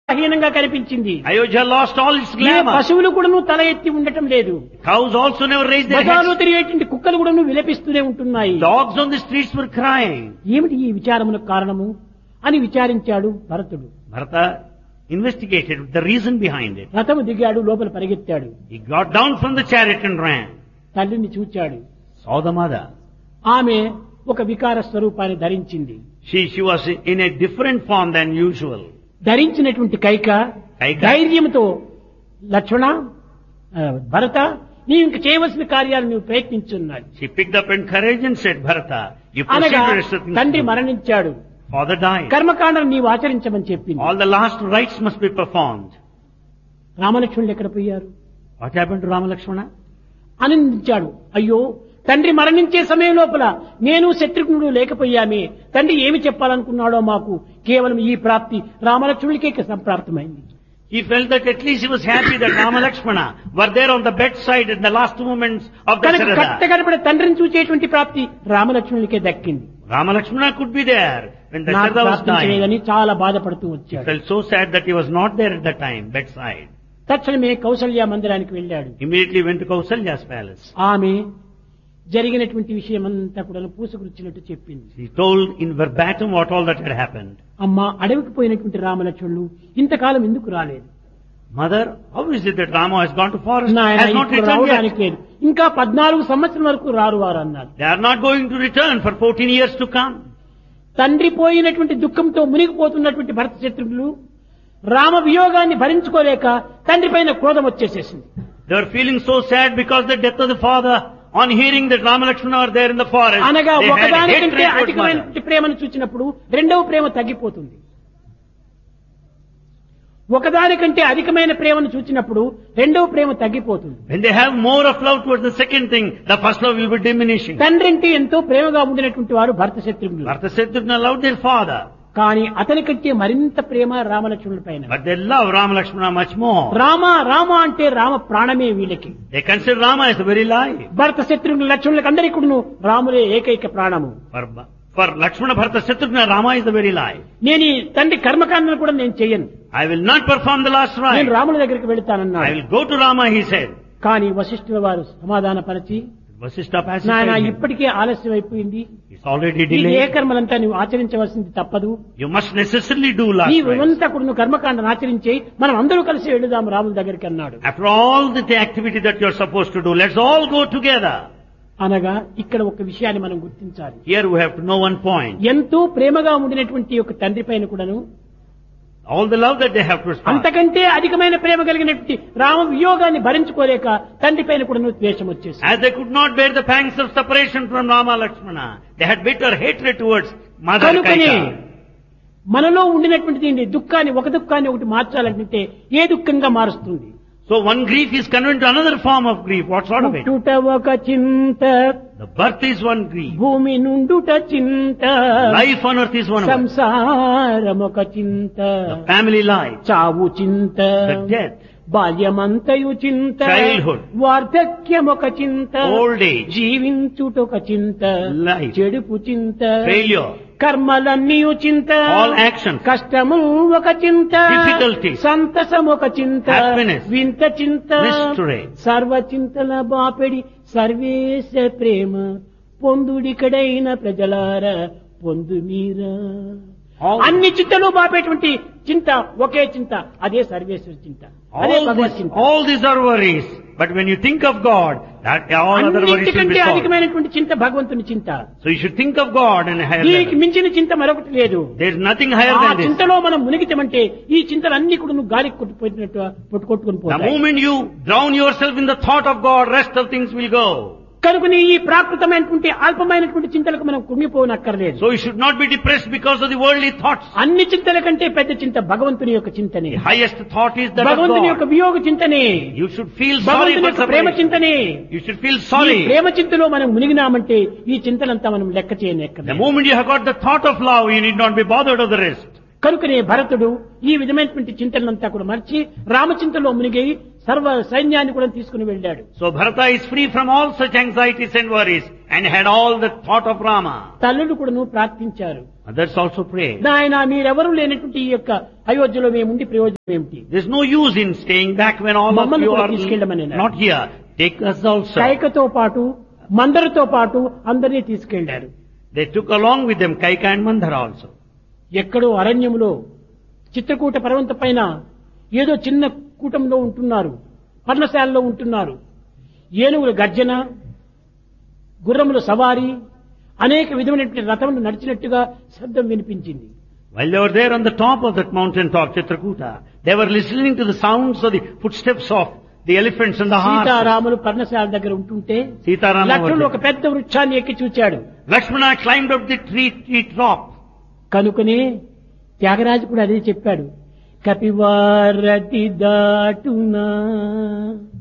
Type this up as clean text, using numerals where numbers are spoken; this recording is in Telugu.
హీనంగా కనిపించింది. Ayodhya lost all its ఏ glamour. పశువులు కూడా తల ఎత్తి ఉండటం లేదు. Cows also never raised their బజార్లో heads. తిరిగేటువంటి కుక్కలు కూడా విలపిస్తూనే ఉంటున్నాయి. Dogs on the streets were crying. ఏమిటి ఈ విచారములకు కారణము అని విచారించాడు భరతుడు. Bharata investigated the reason behind it. రథము దిగాడు, లోపల పరిగెత్తాడు. He got down from the chariot and ran. తల్లిని చూచాడు. Saw the mother. ఆమె ఒక వికార స్వరూపాన్ని ధరించింది. She was in a different form than usual. ధరించినటువంటి కైక ధైర్యంతో లక్ష్మణ, భరత, నీవు ఇంక చేయవలసిన కార్యాలు నువ్వు ప్రయత్నించున్నాడు. She picked up in courage and said, Bharata, you అనగా proceed to rest of things. తండ్రి మరణించాడు. Father died. కర్మకాండం నీవు ఆచరించమని చెప్పింది. All the last rites must be performed. రామలక్ష్మణులు ఎక్కడ పోయారు? What happened to Rama Lakshmana? ఆనందించాడు. అయ్యో, తండ్రి మరణించే సమయం లోపల నేను శత్రుఘ్నుడు లేకపోయామే, తండ్రి ఏమి చెప్పాలనుకున్నాడో మాకు కేవలం ఈ ప్రాప్తి రామలక్ష్మణులకే సంప్రాప్తమైంది. He felt that at least he was happy that Rama Lakshmana were there on the bedside in the last moments of the కనుక Dasharatha. కట్టగడపడే తండ్రిని చూసేటువంటి ప్రాప్తి రామలక్ష్మణులకే దక్కింది. Rama Lakshmana could be there when the నాకు Dasharatha was dying. ప్రాప్తించలేదని చాలా బాధపడుతూ He వచ్చాడు. felt so sad that he was not there at the time, bedside. తక్షణమే కౌసల్య మందిరానికి వెళ్ళాడు. Immediately went to Kausalya's palace. ఆమె జరిగినటువంటి విషయం అంతా కూడా పూసుగుచ్చినట్టు చెప్పింది. He told in verbatim what all that had happened. అమ్మా, అడవికి పోయినటువంటి రామలక్ష్మణులు ఇంతకాలం ఎందుకు రాలేదు? Mother, how is it that Rama has gone to forest? నాయన Has not ఇప్పుడు returned రావడానికి yet. లేదు, ఇంకా 14 సంవత్సరం వరకు రారు వారు అన్నారు. They are not going to return for 14 years to come. తండ్రి పోయినటువంటి దుఃఖంతో మునిగిపోతున్నటువంటి భరత శత్రుఘ్నులు రామ వియోగాన్ని భరించుకోలేక తండ్రి పైన క్రోధం వచ్చేసేసింది. They are feeling so sad because the death of the father. On hearing that Rama Lakshmana are there in the forest, అనగా they had ఒకదానికంటే hatred towards mother. అధికమైనటువంటి ప్రేమను చూచినప్పుడు రెండవ ప్రేమ తగ్గిపోతుంది. ఒకదానికంటే అధికమైన ప్రేమను చూచినప్పుడు రెండవ ప్రేమ తగ్గిపోతుంది. When they have more of love towards the second thing, the first love will be diminishing. తండ్రి అంటే ఎంతో ప్రేమగా ఉండినటువంటి వారు భరత శత్రుఘ్నులు. Bharata Shatrugna loved their father, కానీ అతని కంటే మరింత ప్రేమ రామలక్ష్మణుల పైన. but they love Rama Lakshmana much more. Rama Rama అంటే రామ ప్రాణమే వీళ్ళకి. They consider Rama as the very life. భరత శత్రుఘ్నుల లక్ష్మణులకు అందరికీ కూడా రాములే ఏకైక ప్రాణము. For Lakshmana, Bharata Shatrugna, Rama is the very life. నేను ఈ తండ్రి కర్మకాండను కూడా నేను చెయ్యను, I will not perform the last నేను rite. రాముల దగ్గరికి I వెళతానన్నాడు. will go to Rama, he said. కానీ వశిష్ఠుల వారు సమాధానపరిచి, Vasishtha నాయన pacified him. ఇప్పటికే ఆలస్యం అయిపోయింది, It's already ఈ ఏ delayed. కర్మలంతా నువ్వు ఆచరించవలసింది తప్పదు, You must necessarily do last నీవు rite. ఇవంతా కూడా నువ్వు కర్మకాండను ఆచరించి మనం అందరూ కలిసి వెళుదాం రాముల దగ్గరికి అన్నాడు. After all the activity that you're supposed to do, let's all go together. అనగా ఇక్కడ ఒక విషయాన్ని మనం గుర్తించాలి. Here we have to know one point. ఎంతో ప్రేమగా ఉండినటువంటి ఒక తండ్రి పైన కూడాను All the love that they have to respond. అంతకంటే అధికమైన ప్రేమ కలిగినటువంటి రామ వియోగాన్ని భరించుకోలేక తండ్రి పైన కూడాను ద్వేషం వచ్చేసి, As they could not bear the pangs of separation from Rama Lakshmana, they had bitter hatred towards Mother కనుకనే Kaika. మనలో ఉండినటువంటి దీన్ని దుఃఖాన్ని ఒక దుఃఖాన్ని ఒకటి మార్చాలంటే ఏ దుఃఖంగా మారుస్తుంది? So one grief is converted to another form of grief. What sort of it? పుట్టుట ఒక చింత, The birth is one grief. భూమి నుండుట చింత, Life on earth is one of it. సంసారం ఒక చింత, The family life, చావు చింత, the death, బాల్యమంతయు చింత, Childhood. వార్ధక్యం ఒక చింత, old age, జీవించుటొక చింత, Life. చెడుపు చింత, failure, కర్మలన్నీ చింత, all actions, కష్టము ఒక చింత, Difficulties. సంతసం ఒక చింత, Happiness. వింత చింత, Mystery. సర్వ చింతల బాపెడి సర్వేశ ప్రేమ పొందుడికడైన ప్రజలార పొందు మీరా. all, అన్ని చింతలు బాపేటువంటి చింత ఒకే చింత, అదే సర్వేశ్వర చింత, అదే భగవత్ చింత. all these are worries. But when you think of God, that all other worries will be అన్నిటికంటే solved. అధికమైనటువంటి చింత భగవంతుని చింత. So you should think of God in a higher దీనికి level. మించిన చింత మరొకటి లేదు. There is nothing higher ఆ than this. చింతలో మనం మునిగితమంటే ఈ చింతలన్నీ కూడా నువ్వు గాలికి కొట్టుకుపోయినట్టు కొట్టుకొని The పోతాయి. moment you drown yourself in the thought of God, rest of things will go. కనుకని ఈ ప్రాకృతమైనటువంటి అల్పమైనటువంటి చింతలకు మనం కుంగిపోనక్కర్లేదు. So you should not be depressed because of the worldly thoughts. అన్ని చింతల కంటే పెద్ద చింత భగవంతుని యొక్క చింతనే, The highest thought is that of భగవంతుని యొక్క God. వియోగ చింతనే, You should feel sorry భగవంతుని for యొక్క ప్రేమ separation. చింతనే. You should feel ఈ sorry. ప్రేమ చింతలో మనం మునిగినామంటే ఈ చింతలంతా మనం లెక్క The చేయనక్కర్లేదు. moment you have got the thought of love, you need not be bothered of the rest. కనుకనే భరతుడు ఈ విధమైనటువంటి చింతనంతా కూడా మర్చి రామచింతలో మునిగి సర్వ సైన్యాన్ని కూడా తీసుకుని వెళ్ళాడు. So Bharata is free from all such anxieties and worries and had all the thought of Rama. తల్లులు కూడా ప్రార్థించారు. Others also prayed. నాయన మీరెవరూ లేనటువంటి ఈ యొక్క అయోధ్యలో మేముండి ప్రయోజనం ఏమిటి? There's no use in staying back when all of మమ్మల్ని you కూడా are తీసుకెళ్ళమని not here. Take us also. కైకతో పాటు మందరితో పాటు అందరినీ తీసుకెళ్లారు. They took along with them Kaika and Mandara also. ఎక్కడో అరణ్యములో చిత్రకూట పర్వత పైన ఏదో చిన్న కూటంలో ఉంటున్నారు, పర్ణశాలలో ఉంటున్నారు. ఏనుగుల గర్జన, గుర్రముల సవారీ, అనేక విధమైనటువంటి రథములు నడిచినట్టుగా శబ్దం వినిపించింది. While they were there on the top of that mountain top, Chitrakuta, they were listening to the sounds of the footsteps of the elephants and the horses. సీతారాములు పర్ణశాల దగ్గర ఉంటుంటే Sitaram లక్ష్మణుడు ఒక పెద్ద వృక్షాన్ని ఎక్కి చూచాడు. Lakshmana climbed up the tree top. కనుకనే త్యాగరాజు కూడా అదే చెప్పాడు, కపివారతి దాటునా